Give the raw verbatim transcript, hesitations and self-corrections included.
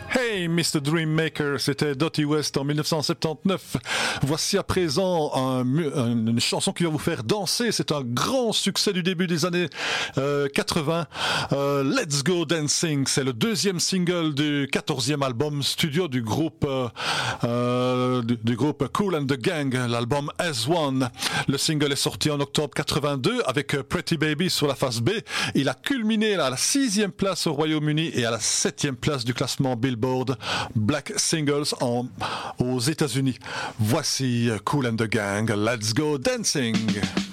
Hey, mister Dreammaker, c'était Dottie West en dix-neuf cent soixante-dix-neuf. Voici à présent un, une chanson qui va vous faire danser. C'est un grand succès du début des années euh, quatre-vingts. Euh, Let's Go Dancing, c'est le deuxième single du quatorzième album studio du groupe euh, euh, du, du groupe Kool and the Gang, l'album S un. Le single est sorti en octobre quatre-vingt-deux avec Pretty Baby sur la face B. Il a culminé à la sixième place au Royaume-Uni et à la septième place du classement Billboard Black Singles en, aux États-Unis. Voici Kool and the Gang, Let's Go Dancing.